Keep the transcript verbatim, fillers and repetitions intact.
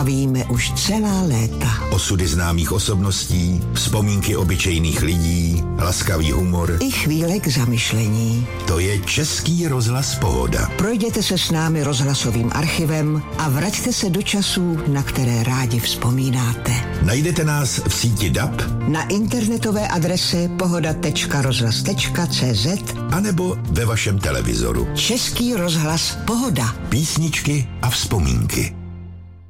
Víme už celá léta. Osudy známých osobností, vzpomínky obyčejných lidí, laskavý humor I chvíle k zamyšlení. To je Český rozhlas Pohoda. Projděte se s námi rozhlasovým archivem a vraťte se do časů, na které rádi vzpomínáte. Najdete nás v síti D A B, na internetové adrese pohoda tečka rozhlas tečka cé zet anebo ve vašem televizoru. Český rozhlas Pohoda. Písničky a vzpomínky.